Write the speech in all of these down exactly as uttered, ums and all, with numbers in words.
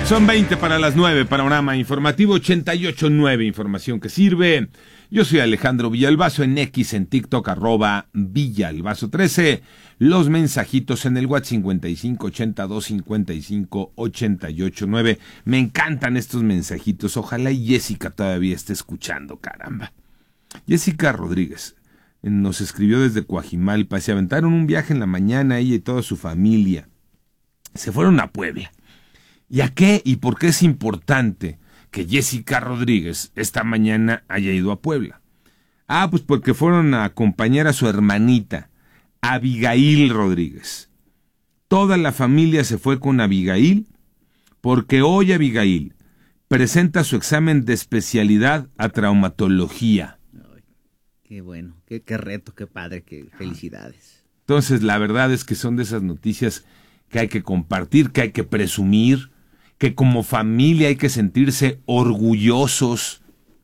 Son veinte para las nueve, panorama informativo ochenta y ocho nueve, información que sirve. Yo soy Alejandro Villalbazo, en X, en TikTok, arroba Villalbazo trece. Los mensajitos en el WhatsApp cincuenta y cinco ochenta y dos cincuenta y cinco ochenta y ocho nueve. Me encantan estos mensajitos. Ojalá y Jessica todavía esté escuchando, caramba. Jessica Rodríguez nos escribió desde Coajimalpa. Se aventaron un viaje en la mañana, ella y toda su familia. Se fueron a Puebla. ¿Y a qué y por qué es importante que Jessica Rodríguez esta mañana haya ido a Puebla? Ah, pues porque fueron a acompañar a su hermanita, Abigail Rodríguez. Toda la familia se fue con Abigail porque hoy Abigail presenta su examen de especialidad a traumatología. Ay, qué bueno, qué, qué reto, qué padre, qué felicidades. Entonces, la verdad es que son de esas noticias que hay que compartir, que hay que presumir, que como familia hay que sentirse orgullosos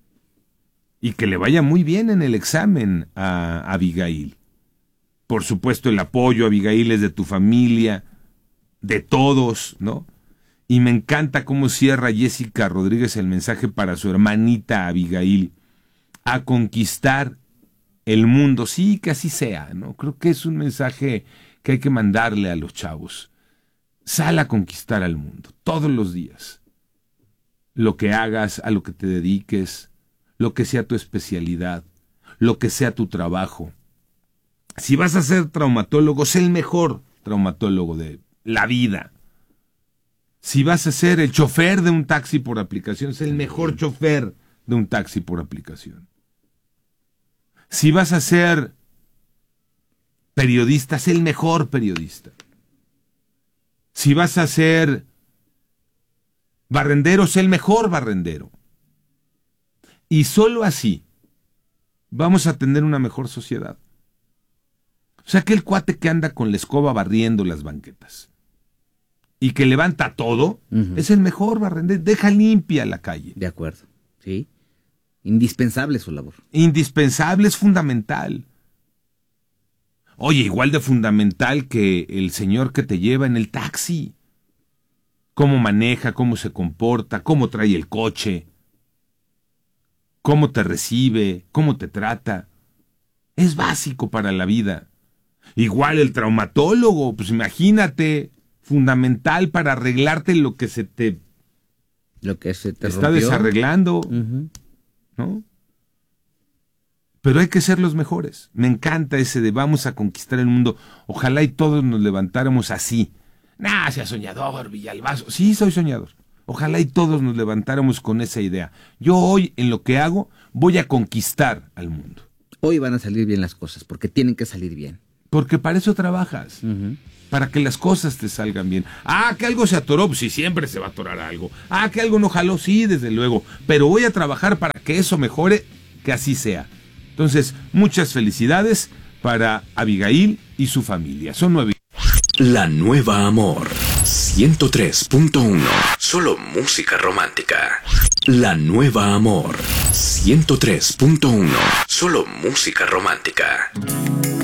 y que le vaya muy bien en el examen a Abigail. Por supuesto, el apoyo a Abigail es de tu familia, de todos, ¿no? Y me encanta cómo cierra Jessica Rodríguez el mensaje para su hermanita Abigail: a conquistar el mundo. Sí, que así sea, ¿no? Creo que es un mensaje que hay que mandarle a los chavos. Sal a conquistar al mundo, todos los días. Lo que hagas, a lo que te dediques, lo que sea tu especialidad, lo que sea tu trabajo. Si vas a ser traumatólogo, sé el mejor traumatólogo de la vida. Si vas a ser el chofer de un taxi por aplicación, sé el mejor chofer de un taxi por aplicación. Si vas a ser periodista, sé el mejor periodista. Si vas a ser barrendero, sé el mejor barrendero. Y solo así vamos a tener una mejor sociedad. O sea, aquel cuate que anda con la escoba barriendo las banquetas y que levanta todo, uh-huh, es el mejor barrendero. Deja limpia la calle. De acuerdo, sí. Indispensable su labor. Indispensable, es fundamental. Oye, igual de fundamental que el señor que te lleva en el taxi. Cómo maneja, cómo se comporta, cómo trae el coche, cómo te recibe, cómo te trata. Es básico para la vida. Igual el traumatólogo, pues imagínate, fundamental para arreglarte lo que se te, lo que se te está rompió. desarreglando, Uh-huh. ¿no? Pero hay que ser los mejores. Me encanta ese de vamos a conquistar el mundo. Ojalá y todos nos levantáramos así. Nah, sea soñador, Villalbazo. Sí, soy soñador. Ojalá y todos nos levantáramos con esa idea. Yo hoy, en lo que hago, voy a conquistar al mundo. Hoy van a salir bien las cosas, porque tienen que salir bien. Porque para eso trabajas. Uh-huh. Para que las cosas te salgan bien. Ah, que algo se atoró, pues sí, siempre se va a atorar algo. Ah, que algo no jaló, sí, desde luego. Pero voy a trabajar para que eso mejore, que así sea. Entonces, muchas felicidades para Abigail y su familia. Son nueve. La Nueva Amor ciento tres punto uno. Solo música romántica. La Nueva Amor ciento tres punto uno. Solo música romántica.